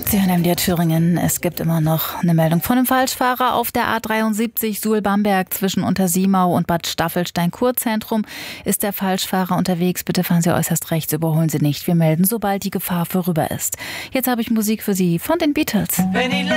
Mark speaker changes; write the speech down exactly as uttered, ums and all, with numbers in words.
Speaker 1: Sie hören M D R Thüringen. Es gibt immer noch eine Meldung von einem Falschfahrer auf der A dreiundsiebzig Suhl-Bamberg zwischen Untersiemau und Bad Staffelstein-Kurzentrum. Ist der Falschfahrer unterwegs? Bitte fahren Sie äußerst rechts, überholen Sie nicht. Wir melden, sobald die Gefahr vorüber ist. Jetzt habe ich Musik für Sie von den Beatles.